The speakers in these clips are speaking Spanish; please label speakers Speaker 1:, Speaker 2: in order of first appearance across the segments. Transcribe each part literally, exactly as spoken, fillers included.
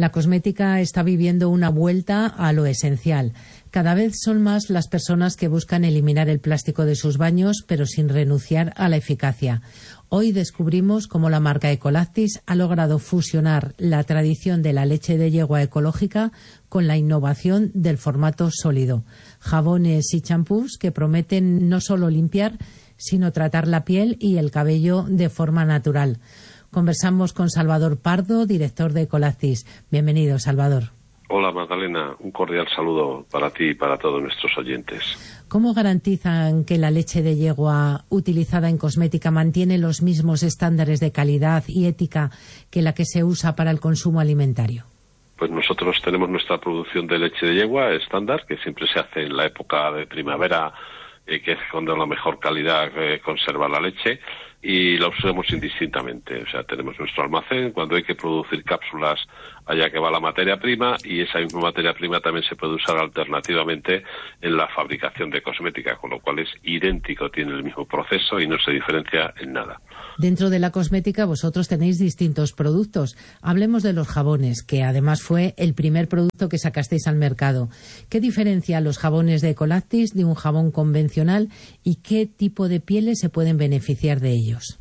Speaker 1: La cosmética está viviendo una vuelta a lo esencial. Cada vez son más las personas que buscan eliminar el plástico de sus baños, pero sin renunciar a la eficacia. Hoy descubrimos cómo la marca Ecolactis ha logrado fusionar la tradición de la leche de yegua ecológica con la innovación del formato sólido. Jabones y champús que prometen no solo limpiar, sino tratar la piel y el cabello de forma natural. Conversamos con Salvador Pardo, director de Ecolactis. Bienvenido, Salvador.
Speaker 2: Hola, Magdalena. Un cordial saludo para ti y para todos nuestros oyentes.
Speaker 1: ¿Cómo garantizan que la leche de yegua utilizada en cosmética mantiene los mismos estándares de calidad y ética que la que se usa para el consumo alimentario?
Speaker 2: Pues nosotros tenemos nuestra producción de leche de yegua estándar, que siempre se hace en la época de primavera, eh, que es cuando la mejor calidad eh, conserva la leche, y la usamos indistintamente. O sea, tenemos nuestro almacén, cuando hay que producir cápsulas allá que va la materia prima, y esa misma materia prima también se puede usar alternativamente en la fabricación de cosmética, con lo cual es idéntico, tiene el mismo proceso y no se diferencia en nada.
Speaker 1: Dentro de la cosmética vosotros tenéis distintos productos. Hablemos de los jabones, que además fue el primer producto que sacasteis al mercado. ¿Qué diferencia los jabones de Ecolactis de un jabón convencional y qué tipo de pieles se pueden beneficiar de ellos?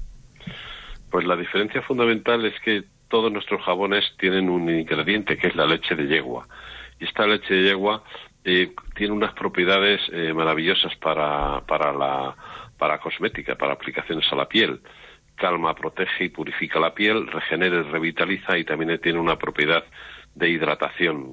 Speaker 2: Pues la diferencia fundamental es que todos nuestros jabones tienen un ingrediente que es la leche de yegua. Y esta leche de yegua eh, tiene unas propiedades eh, maravillosas para, para la para cosmética, para aplicaciones a la piel. Calma, protege y purifica la piel, regenera y revitaliza, y también tiene una propiedad de hidratación.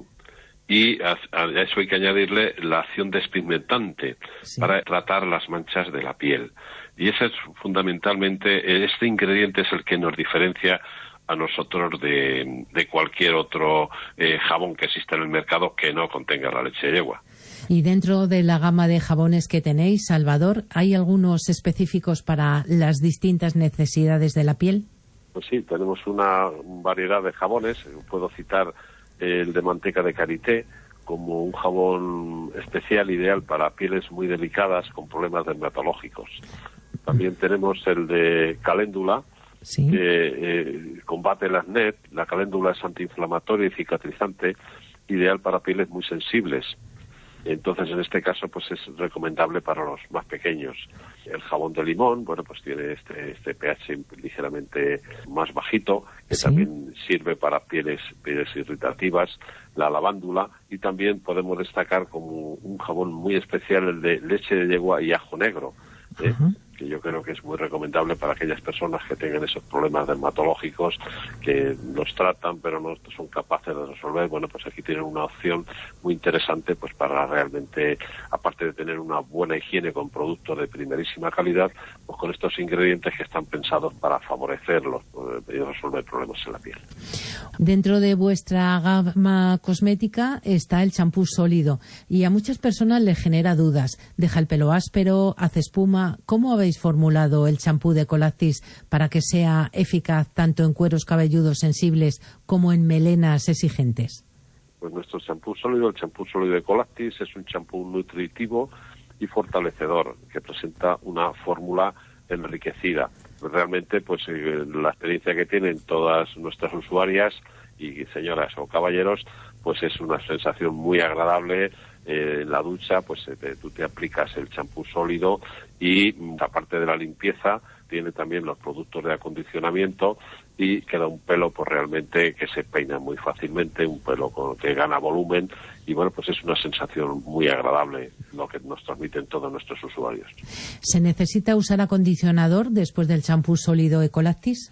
Speaker 2: Y a, a eso hay que añadirle la acción despigmentante, sí, para tratar las manchas de la piel. Y ese es fundamentalmente, este ingrediente es el que nos diferencia a nosotros de, de cualquier otro eh, jabón que exista en el mercado que no contenga la leche de yegua.
Speaker 1: Y dentro de la gama de jabones que tenéis, Salvador, ¿hay algunos específicos para las distintas necesidades de la piel?
Speaker 2: Pues sí, tenemos una variedad de jabones. Puedo citar el de manteca de karité como un jabón especial ideal para pieles muy delicadas con problemas dermatológicos. También tenemos el de caléndula, ¿sí?, que eh, combate el acné. La caléndula es antiinflamatoria y cicatrizante, ideal para pieles muy sensibles. Entonces, en este caso, pues es recomendable para los más pequeños. El jabón de limón, bueno, pues tiene este, este pH ligeramente más bajito, que ¿sí?, también sirve para pieles, pieles irritativas. La lavándula, y también podemos destacar como un jabón muy especial el de leche de yegua y ajo negro, ¿eh? Uh-huh. Que yo creo que es muy recomendable para aquellas personas que tengan esos problemas dermatológicos, que los tratan pero no son capaces de resolver. Bueno, pues aquí tienen una opción muy interesante, pues para realmente, aparte de tener una buena higiene con productos de primerísima calidad, pues con estos ingredientes que están pensados para favorecerlos y resolver problemas en la piel.
Speaker 1: Dentro de vuestra gama cosmética está el champú sólido, y a muchas personas les genera dudas. Deja el pelo áspero, hace espuma. ¿Cómo habéis formulado el champú de Ecolactis para que sea eficaz tanto en cueros cabelludos sensibles como en melenas exigentes?
Speaker 2: Pues nuestro champú sólido, el champú sólido de Ecolactis, es un champú nutritivo y fortalecedor que presenta una fórmula enriquecida. Realmente, pues eh, la experiencia que tienen todas nuestras usuarias y señoras o caballeros, pues es una sensación muy agradable. Eh, en la ducha, pues eh, tú te aplicas el champú sólido y, aparte de la limpieza, tiene también los productos de acondicionamiento y queda un pelo pues realmente que se peina muy fácilmente, un pelo con, que gana volumen, y bueno, pues es una sensación muy agradable lo que nos transmiten todos nuestros usuarios.
Speaker 1: ¿Se necesita usar acondicionador después del champú sólido Ecolactis?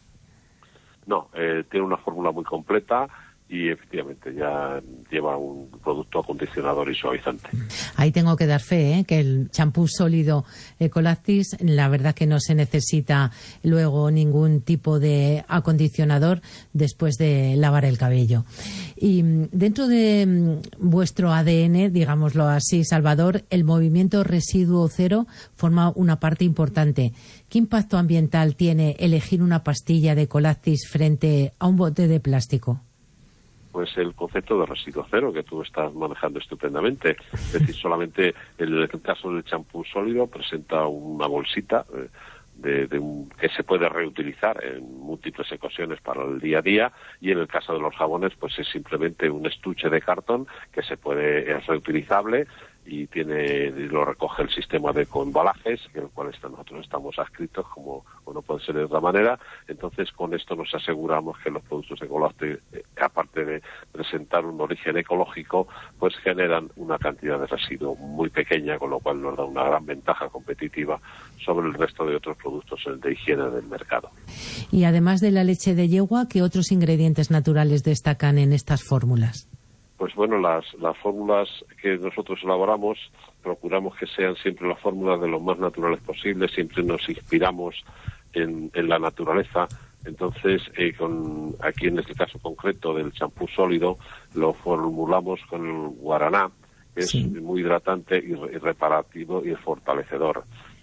Speaker 2: No, eh, tiene una fórmula muy completa y efectivamente ya lleva un producto acondicionador y suavizante.
Speaker 1: Ahí tengo que dar fe, ¿eh? que el champú sólido Ecolactis, la verdad que no se necesita luego ningún tipo de acondicionador después de lavar el cabello. Y dentro de vuestro A D N, digámoslo así, Salvador, el movimiento residuo cero forma una parte importante. ¿Qué impacto ambiental tiene elegir una pastilla de Ecolactis frente a un bote de plástico?
Speaker 2: Pues el concepto de residuo cero que tú estás manejando estupendamente. Es decir, solamente en el caso del champú sólido presenta una bolsita, eh, de, de un, que se puede reutilizar en múltiples ocasiones para el día a día, y en el caso de los jabones pues es simplemente un estuche de cartón que se puede, es reutilizable y tiene, lo recoge el sistema de coembalajes, en el cual está, nosotros estamos adscritos, como o no puede ser de otra manera. Entonces, con esto nos aseguramos que los productos Ecolactis, eh, aparte de presentar un origen ecológico, pues generan una cantidad de residuo muy pequeña, con lo cual nos da una gran ventaja competitiva sobre el resto de otros productos de higiene del mercado.
Speaker 1: Y además de la leche de yegua, ¿qué otros ingredientes naturales destacan en estas fórmulas?
Speaker 2: Pues bueno, las, las fórmulas que nosotros elaboramos, procuramos que sean siempre las fórmulas de lo más naturales posibles, siempre nos inspiramos en, en la naturaleza. Entonces, eh, con, aquí en este caso concreto del champú sólido, lo formulamos con el guaraná, que sí. es muy hidratante y, y reparativo y fortalecedor.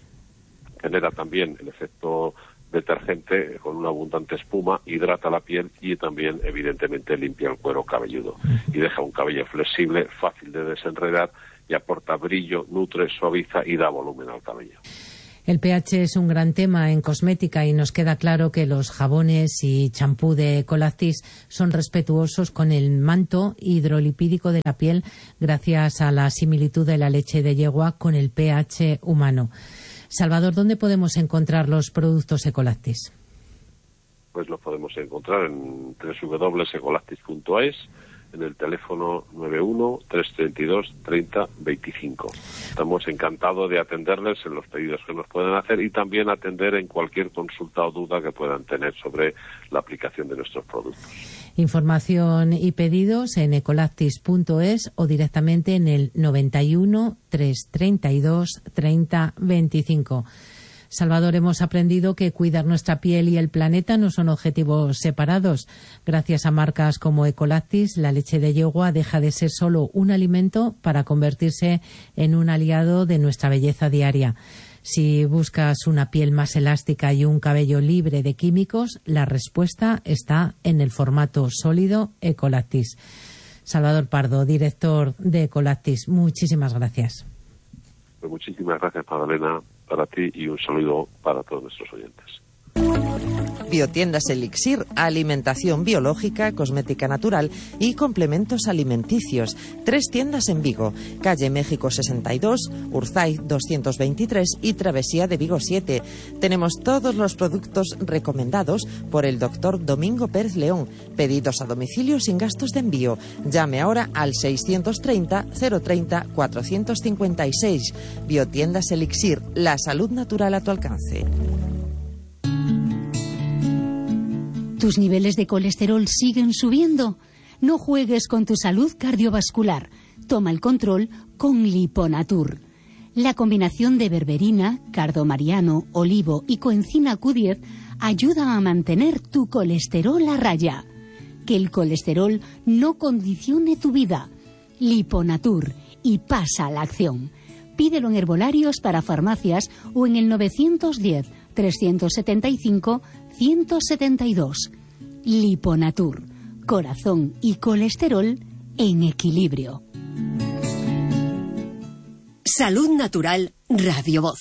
Speaker 2: Genera también el efecto detergente con una abundante espuma, hidrata la piel y también evidentemente limpia el cuero cabelludo y deja un cabello flexible, fácil de desenredar y aporta brillo, nutre, suaviza y da volumen al cabello.
Speaker 1: El pH es un gran tema en cosmética y nos queda claro que los jabones y champú de Ecolactis son respetuosos con el manto hidrolipídico de la piel gracias a la similitud de la leche de yegua con el pH humano. Salvador, ¿dónde podemos encontrar los productos Ecolactis?
Speaker 2: Pues los podemos encontrar en doble u doble u doble u punto ecolactis punto es, en el teléfono nueve uno, tres tres dos, tres cero dos cinco. Estamos encantados de atenderles en los pedidos que nos pueden hacer y también atender en cualquier consulta o duda que puedan tener sobre la aplicación de nuestros productos.
Speaker 1: Información y pedidos en ecolactis punto es o directamente en el noventa y uno, trescientos treinta y dos, treinta veinticinco. Salvador, hemos aprendido que cuidar nuestra piel y el planeta no son objetivos separados. Gracias a marcas como Ecolactis, la leche de yegua deja de ser solo un alimento para convertirse en un aliado de nuestra belleza diaria. Si buscas una piel más elástica y un cabello libre de químicos, la respuesta está en el formato sólido Ecolactis. Salvador Pardo, director de Ecolactis, muchísimas gracias.
Speaker 2: Pues muchísimas gracias, Magdalena, para ti y un saludo para todos nuestros oyentes.
Speaker 3: Biotiendas Elixir, alimentación biológica, cosmética natural y complementos alimenticios. Tres tiendas en Vigo, calle México sesenta y dos, Urzaiz doscientos veintitrés y Travesía de Vigo siete. Tenemos todos los productos recomendados por el doctor Domingo Pérez León. Pedidos a domicilio sin gastos de envío. Llame ahora al seiscientos treinta, cero treinta, cuatrocientos cincuenta y seis. Biotiendas Elixir, la salud natural a tu alcance.
Speaker 4: ¿Tus niveles de colesterol siguen subiendo? No juegues con tu salud cardiovascular. Toma el control con Liponatur. La combinación de berberina, cardomariano, olivo y coenzima Q diez ayuda a mantener tu colesterol a raya. Que el colesterol no condicione tu vida. Liponatur, y pasa a la acción. Pídelo en herbolarios para farmacias o en el novecientos diez, trescientos setenta y cinco, ciento setenta y dos. Liponatur, corazón y colesterol en equilibrio.
Speaker 5: Salud Natural, Radio Voz.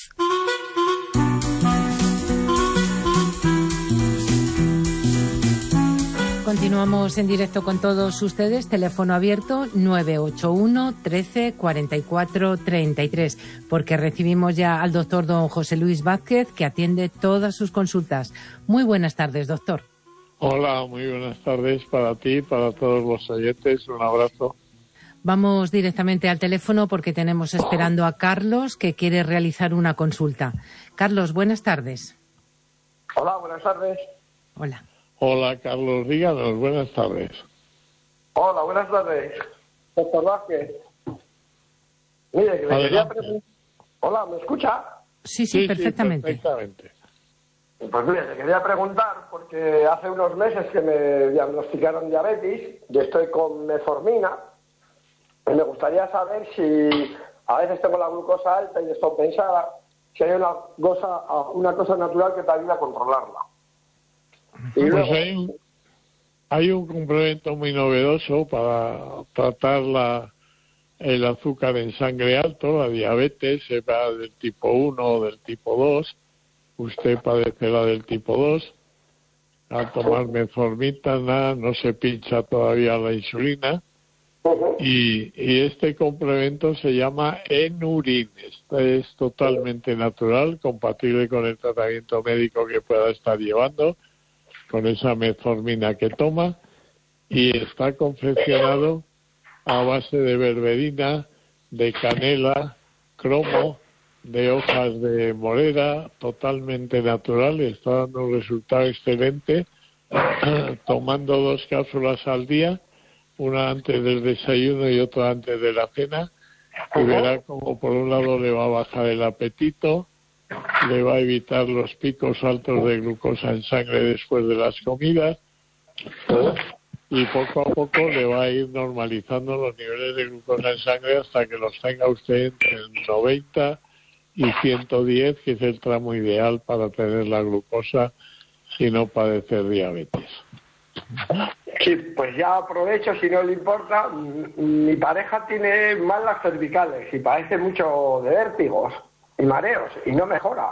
Speaker 1: Continuamos en directo con todos ustedes. Teléfono abierto nueve ocho uno, trece, cuarenta y cuatro, treinta y tres, porque recibimos ya al doctor don José Luis Vázquez, que atiende todas sus consultas. Muy buenas tardes, doctor.
Speaker 6: Hola, muy buenas tardes para ti, para todos los oyentes. Un abrazo.
Speaker 1: Vamos directamente al teléfono porque tenemos esperando a Carlos, que quiere realizar una consulta. Carlos, buenas tardes.
Speaker 7: Hola, buenas tardes.
Speaker 1: Hola.
Speaker 6: Hola, Carlos, díganos, buenas tardes.
Speaker 7: Hola, buenas tardes, doctor Vázquez. Mire, que le quería preguntar... Hola, ¿me escucha?
Speaker 1: Sí, sí, sí perfectamente.
Speaker 6: Sí, perfectamente.
Speaker 7: Pues mire, le quería preguntar, porque hace unos meses que me diagnosticaron diabetes, y estoy con metformina, y me gustaría saber si a veces tengo la glucosa alta y descompensada, si hay una cosa, una cosa natural que te ayuda a controlarla. Y
Speaker 6: pues
Speaker 7: luego...
Speaker 6: hay un, hay un complemento muy novedoso para tratar la, el azúcar en sangre alto, la diabetes, sea del tipo uno o del tipo dos, usted padecerá del tipo dos. Al tomar metformina no se pincha todavía la insulina. Y, y este complemento se llama Enurin. Este es totalmente natural, compatible con el tratamiento médico que pueda estar llevando, con esa metformina que toma, y está confeccionado a base de berberina, de canela, cromo, de hojas de morera, totalmente natural, está dando un resultado excelente, tomando dos cápsulas al día, una antes del desayuno y otra antes de la cena, y verá como por un lado le va a bajar el apetito, le va a evitar los picos altos de glucosa en sangre después de las comidas, y poco a poco le va a ir normalizando los niveles de glucosa en sangre hasta que los tenga usted entre noventa y ciento diez, que es el tramo ideal para tener la glucosa y no padecer diabetes.
Speaker 7: Sí, pues ya aprovecho, si no le importa. Mi pareja tiene mal las cervicales y padece mucho de vértigos y mareos y no mejora.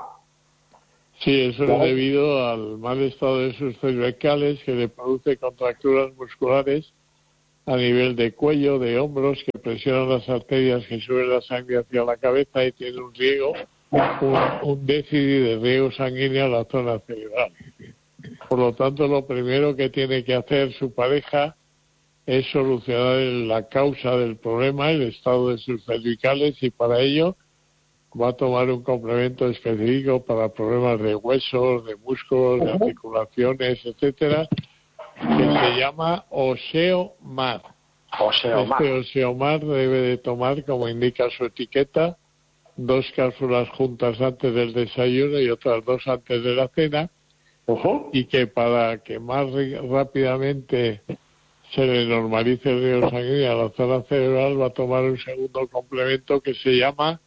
Speaker 6: Sí, eso es debido al mal estado de sus cervicales, que le produce contracturas musculares a nivel de cuello, de hombros, que presionan las arterias que suben la sangre hacia la cabeza y tiene un riego, un, un déficit de riego sanguíneo a la zona cerebral. Por lo tanto, lo primero que tiene que hacer su pareja es solucionar la causa del problema, el estado de sus cervicales, y para ello va a tomar un complemento específico para problemas de huesos, de músculos, de articulaciones, etcétera, que se llama Oseomar.
Speaker 7: Oseomar.
Speaker 6: Este Oseomar debe de tomar, como indica su etiqueta, dos cápsulas juntas antes del desayuno y otras dos antes de la cena, uh-huh. y que para que más rápidamente se le normalice el riego sanguíneo a la zona cerebral va a tomar un segundo complemento que se llama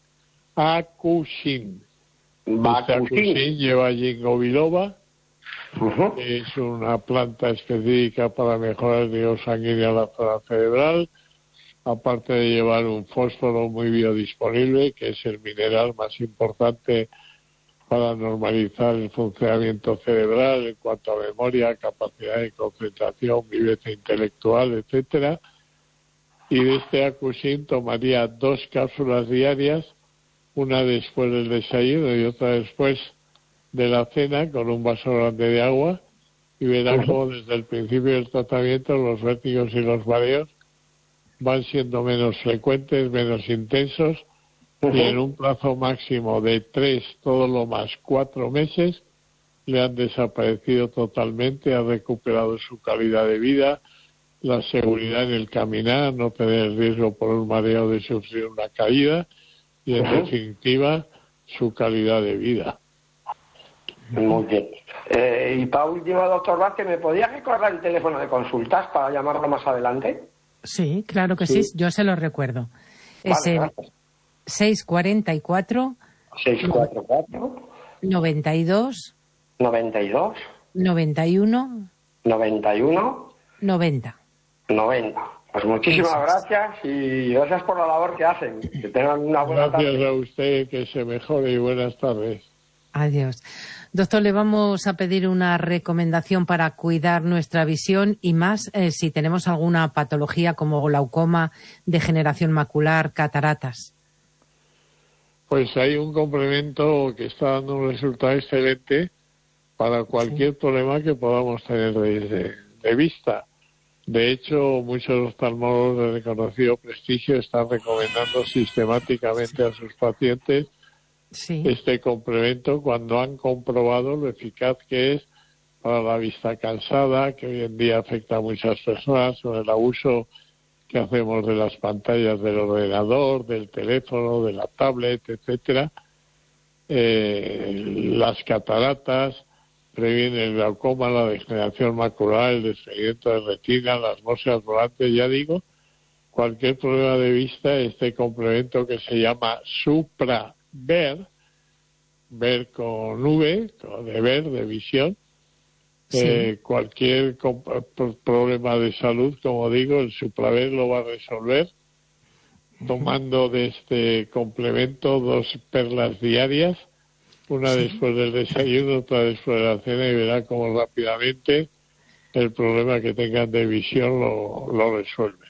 Speaker 6: Acusin. Este Acusin lleva ginkgo biloba, uh-huh. que es una planta específica para mejorar el riego sanguíneo a la zona cerebral, aparte de llevar un fósforo muy biodisponible, que es el mineral más importante para normalizar el funcionamiento cerebral en cuanto a memoria, capacidad de concentración, viveza intelectual, etcétera. Y de este Acusin tomaría dos cápsulas diarias, una después del desayuno y otra después de la cena, con un vaso grande de agua, y verá cómo desde el principio del tratamiento los vértigos y los mareos van siendo menos frecuentes, menos intensos, y en un plazo máximo de tres, todo lo más cuatro meses, le han desaparecido totalmente, ha recuperado su calidad de vida, la seguridad en el caminar, no tener el riesgo por un mareo de sufrir una caída, y en uh-huh. definitiva su calidad de vida.
Speaker 7: Muy bien. Eh, y para último, doctor Vázquez, ¿me podía recordar el teléfono de consultas para llamarlo más adelante?
Speaker 1: Sí, claro que sí, sí yo se lo recuerdo.
Speaker 7: Vale,
Speaker 1: es el
Speaker 7: gracias.
Speaker 1: seis cuatro cuatro
Speaker 7: seis cuatro cuatro
Speaker 1: noventa y dos
Speaker 7: noventa y dos
Speaker 1: noventa y uno
Speaker 7: noventa y uno
Speaker 1: noventa.
Speaker 7: noventa. Pues muchísimas
Speaker 1: Gracias.
Speaker 7: gracias y gracias por la labor que hacen. Que tengan una buena
Speaker 6: Gracias
Speaker 7: tarde.
Speaker 6: a usted, que se mejore y buenas tardes.
Speaker 1: Adiós. Doctor, le vamos a pedir una recomendación para cuidar nuestra visión y más eh, si tenemos alguna patología como glaucoma, degeneración macular, cataratas.
Speaker 6: Pues hay un complemento que está dando un resultado excelente para cualquier sí. problema que podamos tener de, de vista. De hecho, muchos oftalmólogos de reconocido prestigio están recomendando sistemáticamente sí. a sus pacientes sí. este complemento cuando han comprobado lo eficaz que es para la vista cansada, que hoy en día afecta a muchas personas, con el abuso que hacemos de las pantallas del ordenador, del teléfono, de la tablet, etcétera. Eh, las cataratas, previene el glaucoma, la degeneración macular, el desfiguramiento de retina, las moscas volantes, ya digo, cualquier problema de vista, este complemento que se llama SupraVer, ver con V, de ver, de visión, sí. eh, cualquier problema de salud, como digo, el SupraVer lo va a resolver, tomando de este complemento dos perlas diarias, una sí. después del desayuno, otra después de la cena, y verá cómo rápidamente el problema que tengan de visión lo, lo resuelven.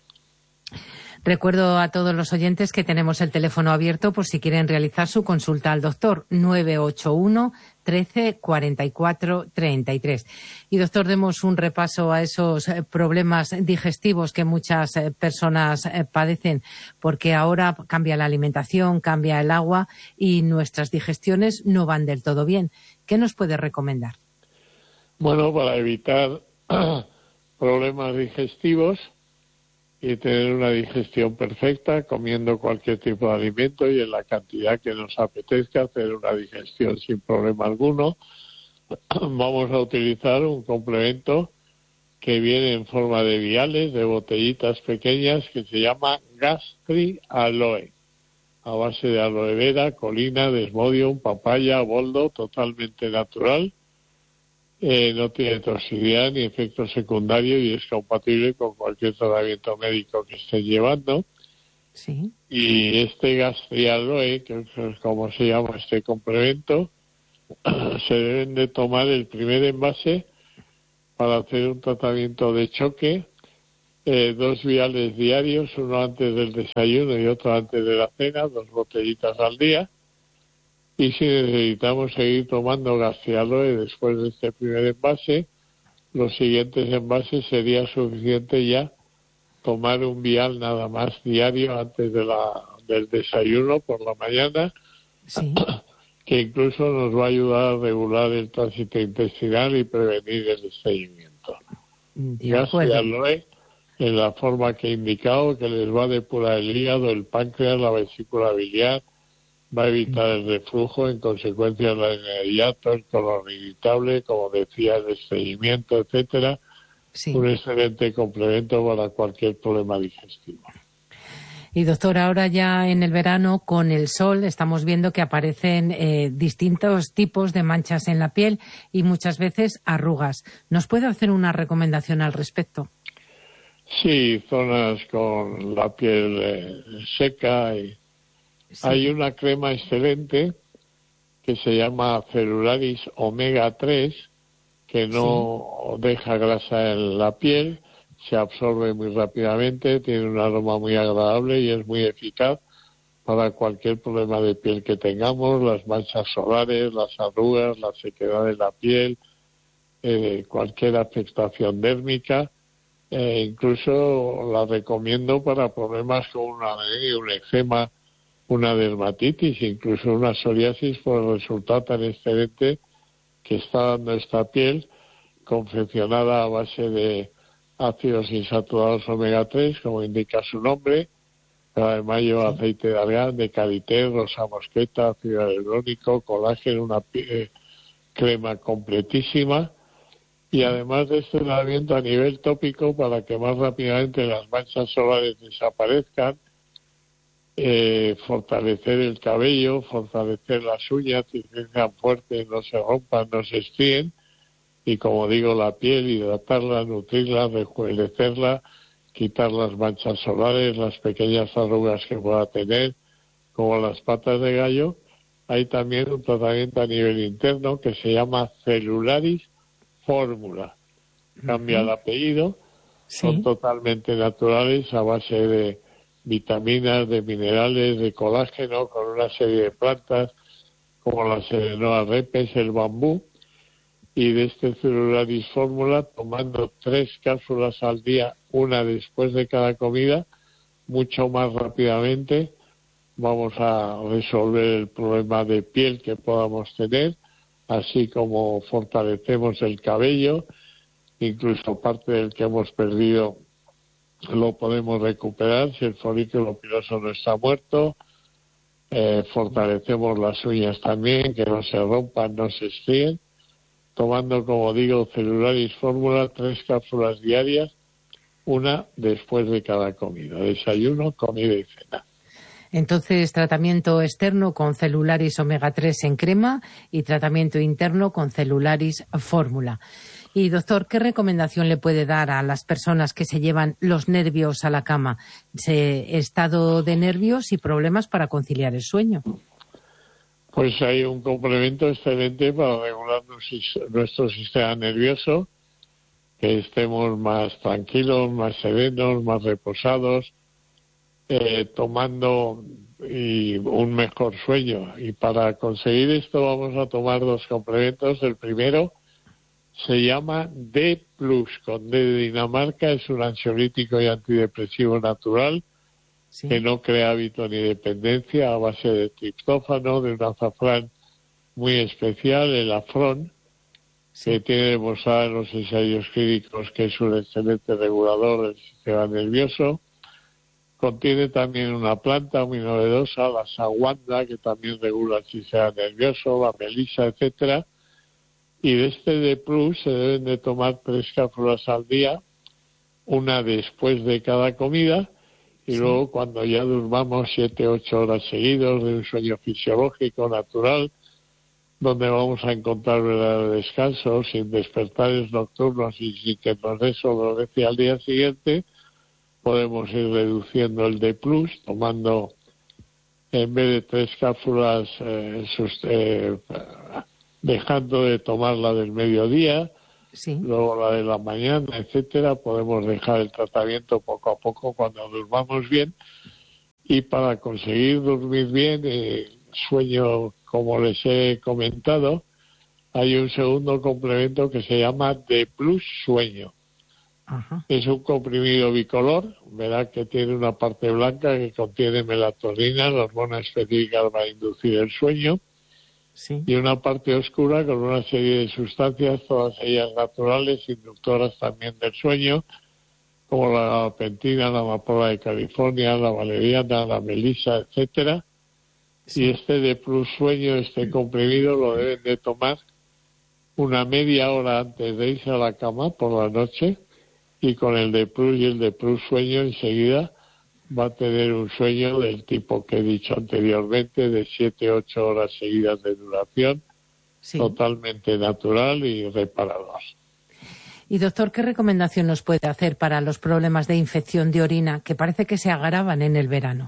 Speaker 1: Recuerdo a todos los oyentes que tenemos el teléfono abierto por si quieren realizar su consulta al doctor, nueve ocho uno, trece, cuarenta y cuatro, treinta y tres. Y doctor, demos un repaso a esos problemas digestivos que muchas personas padecen, porque ahora cambia la alimentación, cambia el agua y nuestras digestiones no van del todo bien. ¿Qué nos puede recomendar?
Speaker 6: Bueno, para evitar problemas digestivos y tener una digestión perfecta, comiendo cualquier tipo de alimento y en la cantidad que nos apetezca, hacer una digestión sin problema alguno, vamos a utilizar un complemento que viene en forma de viales, de botellitas pequeñas, que se llama Gastri Aloe, a base de aloe vera, colina, desmodium, papaya, boldo, totalmente natural. Eh, no tiene toxicidad ni efectos secundarios y es compatible con cualquier tratamiento médico que esté llevando.
Speaker 1: Sí.
Speaker 6: Y este Gastri Aloe, que es como se llama este complemento, se deben de tomar el primer envase para hacer un tratamiento de choque, eh, dos viales diarios, uno antes del desayuno y otro antes de la cena, dos botellitas al día. Y si necesitamos seguir tomando Gastri Aloe después de este primer envase, los siguientes envases sería suficiente ya tomar un vial nada más diario antes de la, del desayuno por la mañana,
Speaker 1: sí.
Speaker 6: que incluso nos va a ayudar a regular el tránsito intestinal y prevenir el estreñimiento. Gastri Aloe en la forma que he indicado, que les va a depurar el hígado, el páncreas, la vesícula biliar, va a evitar el reflujo, en consecuencia el hiato, el colon irritable, como decía, el estreñimiento, etcétera. Sí. Un excelente complemento para cualquier problema digestivo.
Speaker 1: Y doctor, ahora ya en el verano, con el sol, estamos viendo que aparecen eh, distintos tipos de manchas en la piel y muchas veces arrugas. ¿Nos puede hacer una recomendación al respecto?
Speaker 6: Sí, zonas con la piel eh, seca y sí. Hay una crema excelente que se llama Celularis Omega tres, que no sí. deja grasa en la piel, se absorbe muy rápidamente, tiene un aroma muy agradable y es muy eficaz para cualquier problema de piel que tengamos, las manchas solares, las arrugas, la sequedad de la piel, eh, cualquier afectación dérmica. Eh, incluso la recomiendo para problemas como una, un eczema, una dermatitis, incluso una psoriasis, por el resultado tan excelente que está dando esta piel, confeccionada a base de ácidos insaturados omega tres, como indica su nombre, pero además lleva sí. aceite de argán, de karité, rosa mosqueta, ácido hialurónico, colágeno, una eh, crema completísima. Y además de este tratamiento a nivel tópico, para que más rápidamente las manchas solares desaparezcan, Eh, fortalecer el cabello, fortalecer las uñas, que sean fuertes, no se rompan, no se estríen, y como digo, la piel, hidratarla, nutrirla, rejuvenecerla, quitar las manchas solares, las pequeñas arrugas que pueda tener, como las patas de gallo. Hay también un tratamiento a nivel interno que se llama Celularis Fórmula. Cambia el apellido, ¿sí? Son totalmente naturales, a base de vitaminas, de minerales, de colágeno, con una serie de plantas como la Serenoa repes, el bambú, y de este Celularis Fórmula, tomando tres cápsulas al día, una después de cada comida, mucho más rápidamente vamos a resolver el problema de piel que podamos tener, así como fortalecemos el cabello, incluso parte del que hemos perdido lo podemos recuperar si el folículo piloso no está muerto. Eh, fortalecemos las uñas también, que no se rompan, no se estríen, tomando, como digo, Celularis Fórmula, tres cápsulas diarias, una después de cada comida, desayuno, comida y cena.
Speaker 1: Entonces, tratamiento externo con Celularis Omega tres en crema y tratamiento interno con Celularis Fórmula. Y, doctor, ¿qué recomendación le puede dar a las personas que se llevan los nervios a la cama? Ese estado de nervios y problemas para conciliar el sueño.
Speaker 6: Pues hay un complemento excelente para regular nuestro sistema nervioso, que estemos más tranquilos, más serenos, más reposados, eh, tomando y un mejor sueño. Y para conseguir esto vamos a tomar dos complementos. El primero se llama D plus, con D de Dinamarca, es un ansiolítico y antidepresivo natural, sí, que no crea hábito ni dependencia, a base de triptófano, de un azafrán muy especial, el afrón, sí, que tiene demostrado en los ensayos clínicos que es un excelente regulador del sistema nervioso. Contiene también una planta muy novedosa, la saguanda, que también regula el sistema nervioso, la melisa, etcétera. Y de este D plus se deben de tomar tres cápsulas al día, una después de cada comida, y sí, luego cuando ya durmamos siete, ocho horas seguidos de un sueño fisiológico natural, donde vamos a encontrar verdadero descanso, sin despertares nocturnos y sin que nos dé somnolencia al día siguiente, podemos ir reduciendo el D plus, tomando, en vez de tres cápsulas, eh, sus, eh, dejando de tomar la del mediodía, sí, luego la de la mañana, etcétera. Podemos dejar el tratamiento poco a poco cuando durmamos bien. Y para conseguir dormir bien, eh, sueño, como les he comentado, hay un segundo complemento que se llama D plus sueño. Ajá. Es un comprimido bicolor, verá que tiene una parte blanca que contiene melatonina, la hormona específica para inducir el sueño, sí, y una parte oscura con una serie de sustancias, todas ellas naturales, inductoras también del sueño, como la gabapentina, la amapola de California, la valeriana, la melisa, etcétera. Sí. Y este D plus sueño, este comprimido, lo deben de tomar una media hora antes de irse a la cama por la noche, y con el D plus y el D plus sueño enseguida va a tener un sueño del tipo que he dicho anteriormente, de siete a ocho horas seguidas de duración, sí, totalmente natural y reparador.
Speaker 1: Y doctor, ¿qué recomendación nos puede hacer para los problemas de infección de orina que parece que se agravan en el verano?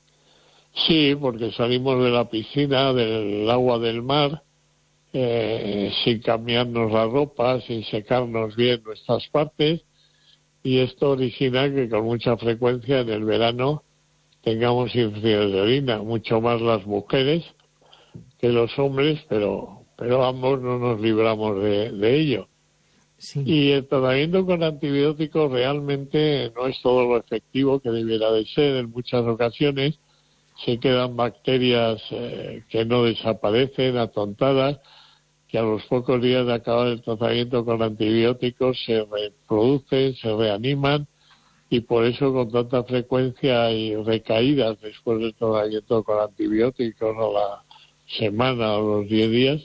Speaker 6: Sí, porque salimos de la piscina, del agua del mar, eh, sin cambiarnos la ropa, sin secarnos bien nuestras partes, y esto origina que con mucha frecuencia en el verano tengamos infecciones de orina, mucho más las mujeres que los hombres, pero pero ambos no nos libramos de, de ello. Sí. Y el tratamiento con antibióticos realmente no es todo lo efectivo que debiera de ser. En muchas ocasiones se quedan bacterias eh, que no desaparecen, atontadas, que a los pocos días de acabar el tratamiento con antibióticos se reproducen, se reaniman, y por eso con tanta frecuencia hay recaídas después del tratamiento con antibióticos a la semana o los diez días.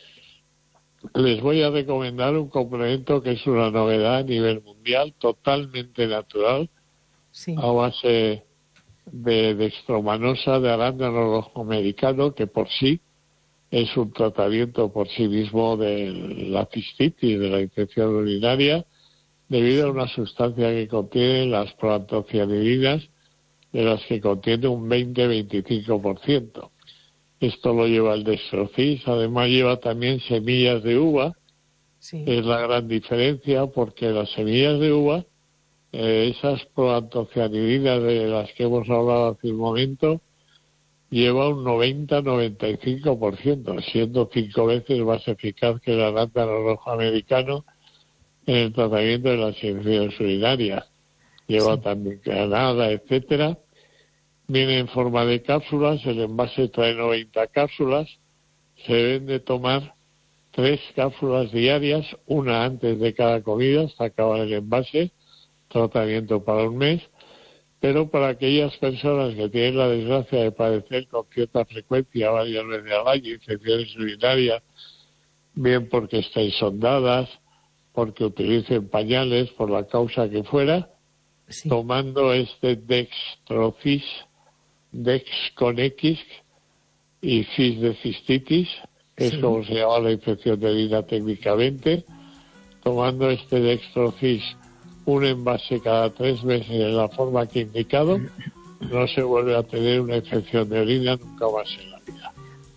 Speaker 6: Les voy a recomendar un complemento que es una novedad a nivel mundial, totalmente natural, sí, a base de dextromanosa, de arándano rojo americano, que por sí es un tratamiento por sí mismo de la cistitis, de la infección urinaria, debido a una sustancia que contiene las proantocianidinas, de las que contiene un veinte a veinticinco por ciento. Esto lo lleva el dextrocis, además lleva también semillas de uva, sí, es la gran diferencia, porque las semillas de uva, eh, esas proantocianidinas de las que hemos hablado hace un momento, lleva un noventa a noventa y cinco por ciento, siendo cinco veces más eficaz que el arándano rojo americano en el tratamiento de las infecciones urinarias. Lleva sí, también granada, etcétera. Viene en forma de cápsulas, el envase trae noventa cápsulas. Se deben de tomar tres cápsulas diarias, una antes de cada comida hasta acabar el envase, tratamiento para un mes. Pero para aquellas personas que tienen la desgracia de padecer con cierta frecuencia varias veces al año infecciones urinarias, bien porque estén sondadas, porque utilicen pañales, por la causa que fuera, sí, tomando este dextrocis, dex con X y cis de cistitis, que sí, es como se llama la infección de orina técnicamente, tomando este dextrocis un envase cada tres meses en la forma que he indicado, no se vuelve a tener una infección de orina nunca más en la vida.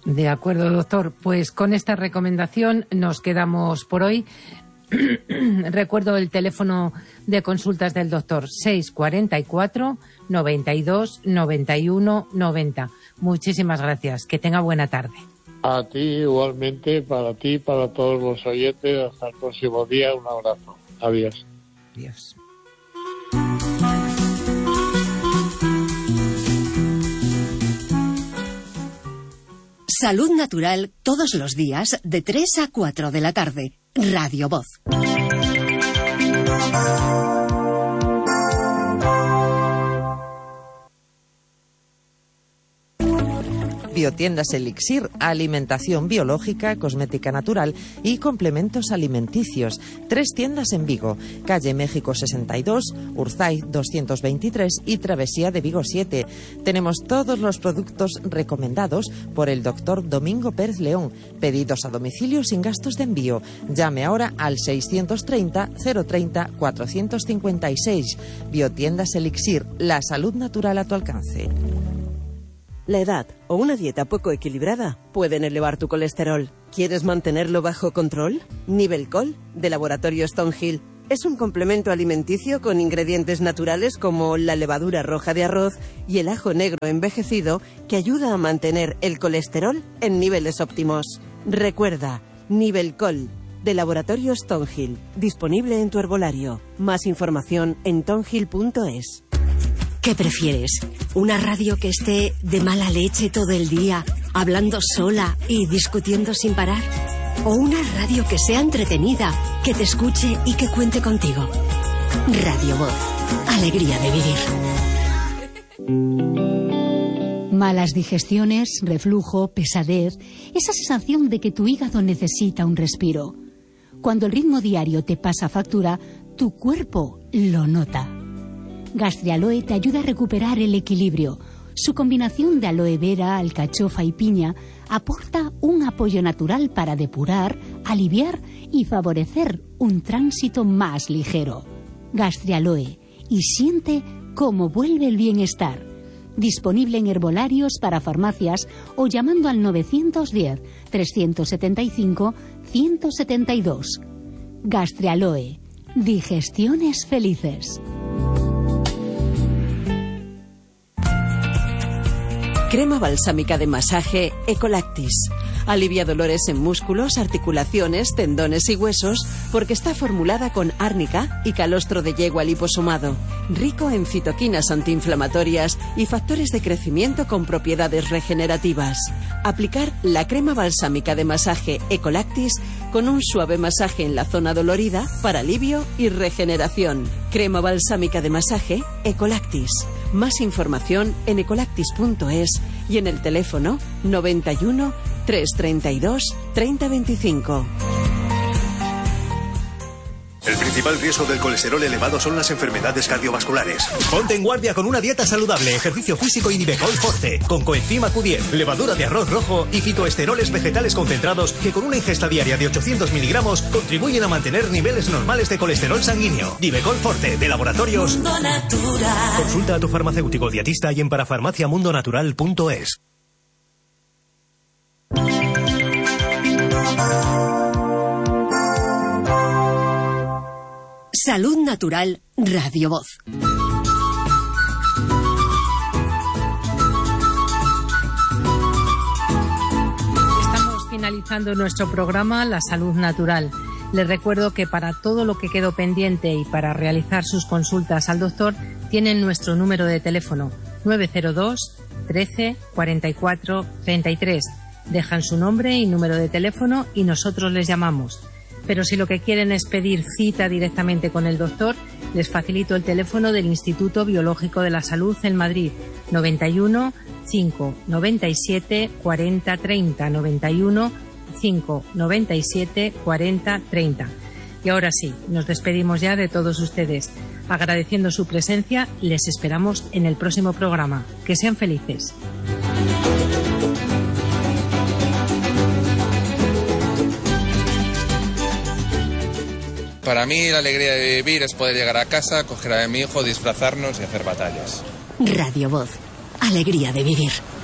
Speaker 1: De acuerdo, doctor. Pues con esta recomendación nos quedamos por hoy. Recuerdo el teléfono de consultas del doctor, seis cuatro cuatro, noventa y dos, noventa y uno, noventa. Muchísimas gracias. Que tenga buena tarde.
Speaker 6: A ti igualmente, para ti, para todos los oyentes. Hasta el próximo día. Un abrazo. Adiós.
Speaker 1: Adiós.
Speaker 5: Salud Natural todos los días de tres a cuatro de la tarde. Radio Voz.
Speaker 3: Biotiendas Elixir, alimentación biológica, cosmética natural y complementos alimenticios. Tres tiendas en Vigo, calle México sesenta y dos, Urzay doscientos veintitrés y Travesía de Vigo siete. Tenemos todos los productos recomendados por el doctor Domingo Pérez León. Pedidos a domicilio sin gastos de envío. Llame ahora al seiscientos treinta, cero treinta, cuatrocientos cincuenta y seis. Biotiendas Elixir, la salud natural a tu alcance.
Speaker 8: La edad o una dieta poco equilibrada pueden elevar tu colesterol. ¿Quieres mantenerlo bajo control? Nivelcol, de Laboratorio Stonehill, es un complemento alimenticio con ingredientes naturales como la levadura roja de arroz y el ajo negro envejecido que ayuda a mantener el colesterol en niveles óptimos. Recuerda, Nivelcol, de Laboratorio Stonehill, disponible en tu herbolario. Más información en tonhill punto es.
Speaker 5: ¿Qué prefieres? ¿Una radio que esté de mala leche todo el día, hablando sola y discutiendo sin parar? ¿O una radio que sea entretenida, que te escuche y que cuente contigo? Radio Voz. Alegría de vivir.
Speaker 4: Malas digestiones, reflujo, pesadez, esa sensación de que tu hígado necesita un respiro. Cuando el ritmo diario te pasa factura, tu cuerpo lo nota. Gastrialoe te ayuda a recuperar el equilibrio. Su combinación de aloe vera, alcachofa y piña aporta un apoyo natural para depurar, aliviar y favorecer un tránsito más ligero. Gastrialoe, y siente cómo vuelve el bienestar. Disponible en herbolarios para farmacias o llamando al novecientos diez, trescientos setenta y cinco, ciento setenta y dos. Gastrialoe, digestiones felices.
Speaker 8: Crema balsámica de masaje Ecolactis. Alivia dolores en músculos, articulaciones, tendones y huesos porque está formulada con árnica y calostro de yegua liposomado. Rico en citoquinas antiinflamatorias y factores de crecimiento con propiedades regenerativas. Aplicar la crema balsámica de masaje Ecolactis con un suave masaje en la zona dolorida para alivio y regeneración. Crema balsámica de masaje Ecolactis. Más información en ecolactis punto es y en el teléfono noventa y uno, trescientos treinta y dos, treinta veinticinco.
Speaker 9: El principal riesgo del colesterol elevado son las enfermedades cardiovasculares. Ponte en guardia con una dieta saludable, ejercicio físico y Nivecol Forte, con coenzima Q diez, levadura de arroz rojo y fitoesteroles vegetales concentrados que con una ingesta diaria de ochocientos miligramos contribuyen a mantener niveles normales de colesterol sanguíneo. Nivecol Forte, de Laboratorios Mundo Natural. Consulta a tu farmacéutico dietista y en parafarmaciamundonatural punto es.
Speaker 5: Salud Natural, Radio Voz.
Speaker 1: Estamos finalizando nuestro programa La Salud Natural. Les recuerdo que para todo lo que quedó pendiente y para realizar sus consultas al doctor, tienen nuestro número de teléfono nueve cero dos, trece, cuarenta y cuatro, treinta y tres. Dejan su nombre y número de teléfono y nosotros les llamamos. Pero si lo que quieren es pedir cita directamente con el doctor, les facilito el teléfono del Instituto Biológico de la Salud en Madrid, noventa y uno, cinco, noventa y siete, cuarenta, treinta, noventa y uno, cinco, noventa y siete, cuarenta, treinta. Y ahora sí, nos despedimos ya de todos ustedes. Agradeciendo su presencia, les esperamos en el próximo programa. Que sean felices.
Speaker 10: Para mí la alegría de vivir es poder llegar a casa, coger a mi hijo, disfrazarnos y hacer batallas.
Speaker 5: Radio Voz. Alegría de vivir.